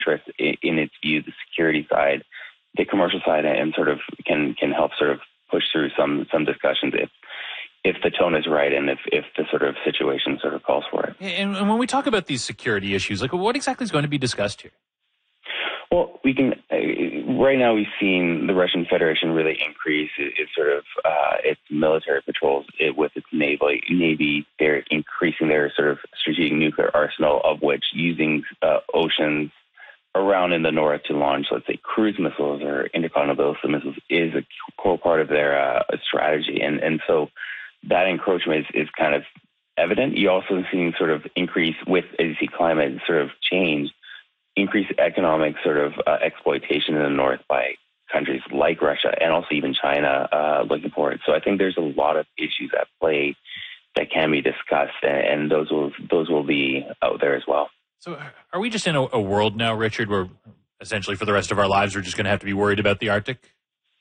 interest in its view, the security side, the commercial side, and sort of can help sort of push through some discussions if the tone is right and if the sort of situation sort of calls for it. And when we talk about these security issues, like what exactly is going to be discussed here? Well, we can. Right now, we've seen the Russian Federation really increase its military patrols with its navy. They're increasing their sort of strategic nuclear arsenal, of which using oceans around in the north to launch, let's say, cruise missiles or intercontinental ballistic missiles is a core part of their strategy, and so that encroachment is kind of evident. You also see sort of increase with, as you see, climate sort of change. Increased economic sort of exploitation in the north by countries like Russia and also even China looking forward. So I think there's a lot of issues at play that can be discussed, and those will be out there as well. So are we just in a world now, Richard, where essentially for the rest of our lives we're just going to have to be worried about the Arctic?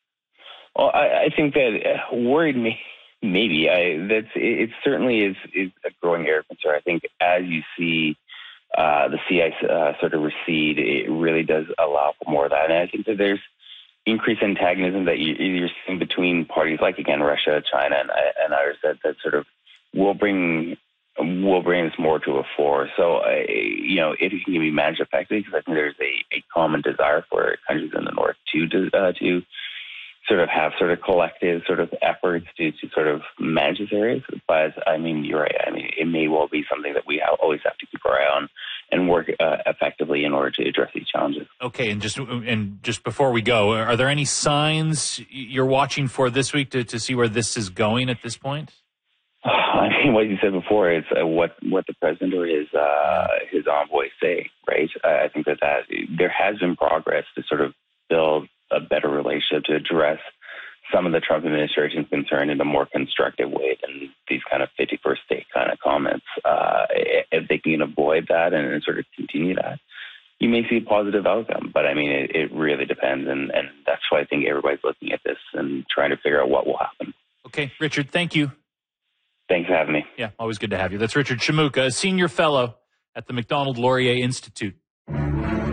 Well, I think that worried maybe. It certainly is a growing area of concern. I think as you see the sea ice sort of recede, it really does allow for more of that. And I think that there's increased antagonism that you're seeing between parties like, again, Russia, China, and others that sort of will bring this more to a fore. So, if it can be managed effectively, because I think there's a common desire for countries in the north to sort of have sort of collective sort of efforts to sort of manage these areas. But I mean, you're right. I mean, it may well be something that we always have to keep our eye on and work effectively in order to address these challenges. Okay, and just before we go, are there any signs you're watching for this week to see where this is going at this point? I mean, what you said before is what the president or his envoys say, right? I think that there has been progress to sort of build a better relationship to address some of the Trump administration's concern in a more constructive way than these kind of 51st state kind of comments. If they can avoid that and sort of continue that, you may see a positive outcome. But I mean, it really depends. And that's why I think everybody's looking at this and trying to figure out what will happen. Okay, Richard, thank you. Thanks for having me. Yeah, always good to have you. That's Richard Shimooka, a senior fellow at the Macdonald-Laurier Institute.